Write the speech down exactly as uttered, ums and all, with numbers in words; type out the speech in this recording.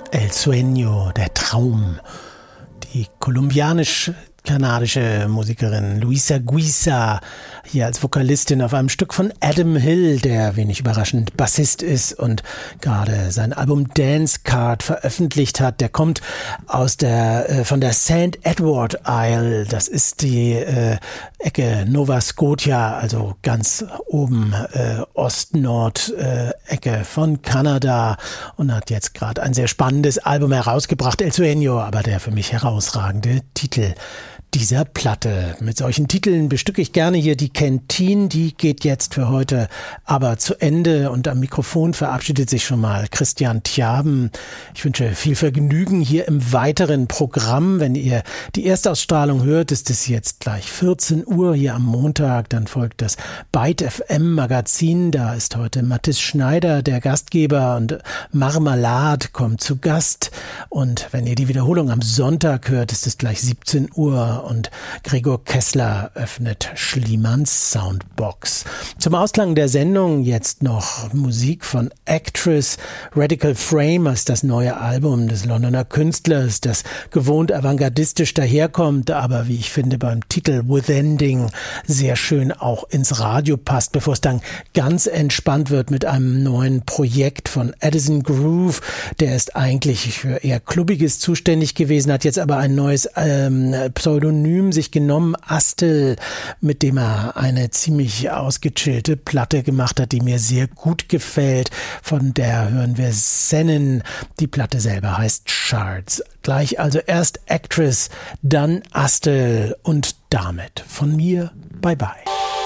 El Sueño, der Traum. Die kolumbianisch-kanadische Musikerin Luisa Guisa, hier als Vokalistin auf einem Stück von Adam Hill, der wenig überraschend Bassist ist und gerade sein Album Dance Card veröffentlicht hat. Der kommt aus der äh, von der Saint Edward Isle, das ist die äh, Ecke Nova Scotia, also ganz oben äh, Ost-Nord-Ecke äh, von Kanada, und hat jetzt gerade ein sehr spannendes Album herausgebracht, El Sueño, aber der für mich herausragende Titel dieser Platte. Mit solchen Titeln bestücke ich gerne hier die Canteen, die geht jetzt für heute aber zu Ende, und am Mikrofon verabschiedet sich schon mal Christian Tjaben. Ich wünsche viel Vergnügen hier im weiteren Programm. Wenn ihr die Erstausstrahlung hört, ist es jetzt gleich vierzehn Uhr hier am Montag, dann folgt das Byte F M Magazin, da ist heute Mathis Schneider der Gastgeber und Marmalade kommt zu Gast, und wenn ihr die Wiederholung am Sonntag hört, ist es gleich siebzehn Uhr und Gregor Kessler öffnet Schliemanns Soundbox. Zum Ausklang der Sendung jetzt noch Musik von Actress. Radical Frame ist das neue Album des Londoner Künstlers, das gewohnt avantgardistisch daherkommt, aber wie ich finde beim Titel With Ending sehr schön auch ins Radio passt, bevor es dann ganz entspannt wird mit einem neuen Projekt von Addison Groove. Der ist eigentlich für eher Klubbiges zuständig gewesen, hat jetzt aber ein neues ähm, Pseudonym sich genommen, Astel, mit dem er eine ziemlich ausgechillte Platte gemacht hat, die mir sehr gut gefällt. Von der hören wir Sennen. Die Platte selber heißt Shards. Gleich also erst Actress, dann Astel, und damit von mir bye bye.